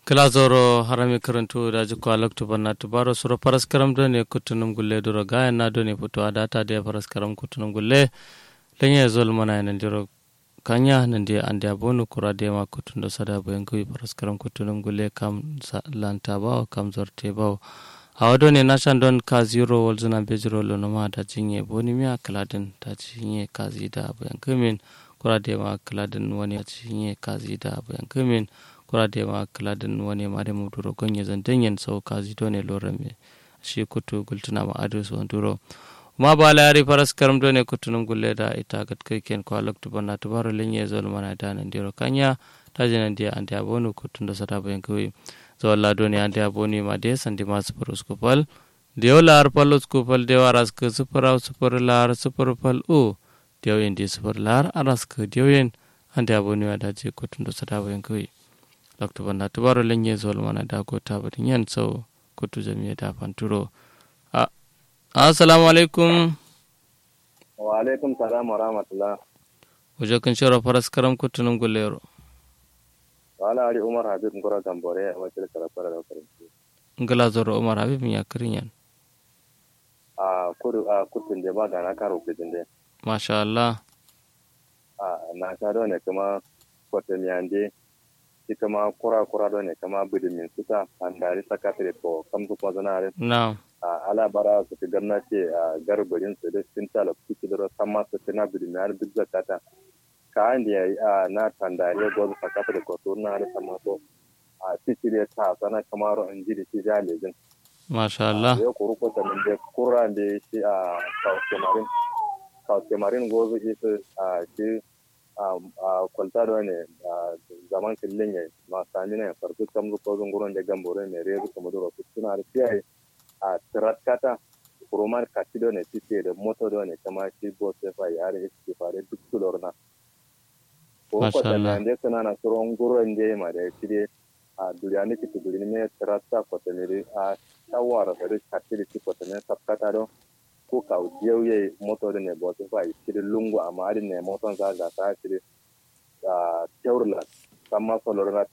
Kilazoro harami karantu da ji kwalak tu banna tu baro suro paraskaram do ne kutunum gulle duro gaya na do ne puto adata de paraskaram kutunum gulle lenye zol mana nan diro kanya nan de ande abonu kura de ma kutundo sada bayan kui paraskaram kutunum gulle kam lanta ba kam zorte ba awado ne nashan don ka zero walzuna bejiro lo ma da jinye boni mi akladin ta jinye kazi da bayan kumin kura de ma akladin wani jinye kazi da bayan kumin kurade ma kaladin wani mare mu duro gonye zandenyen sau kazi done lorame shi kutu gultuna ma ado so duro ma bala yari faras karam done kutunum gulle da ita gat kaiken ko alok tubana tubaro lenye zol mana danan diro kanya tajinan dia ante abonu kutundo sata bayan kuwi zolla done ante aboni ma de sandi ma super skupal deo lar palo skupal deo aras ke super super lar super pal o deo indi super lar aras ke deo yen ante aboni ma da je kutundo sata bayan kuwi Dr. Banda tubaro lenye zol mana da ko tabatin yan sau kutu jami'a da fanturo. Assalamu alaikum. Wa alaikum salam wa rahmatullah. Wajen kun shawara faras karam kutunun gulero. Wala ari Umar Habib ngora gambore a wakil karafara da karanci. Ngala zoro Umar Habib ya kirin yan. Kutun da ba gana karo kutun da. Masha Allah. Na ta ne kuma kwatan yande. Shi kama kura do ne kama bidin min suta an dari sakatare to kam su kwa zanare. Na'am. Ala bara su ta ganna ce garbarin su da sun tala kuki da sama su tana bidin har duk zakata. Ka an da na tandare gozu sakatare ko to na da sama to a cikin ta sana kamar an ji da shi jalejin. Masha Allah. Ya kuru ko ta min da kura da shi a South Marin gozu shi kwalta da ne zaman killin ya masani ne farko kamzu ko zungurin da gambore ne rezu kuma da wasu suna da fiye a tiratkata kuromar katido ne titi da moto da ne kama shi bo sai fa yare shi fare duk sulor na ko ko da ne suna na suron gurin da ma da shi a duriya ki tuduri ne tiratka ko ta ne a tawara da katiri ko ta ne sabkata do ko ka yauye moto da ne bo sai fa shi lungu amma adin ne moton za ga ta shi teurla sama solorna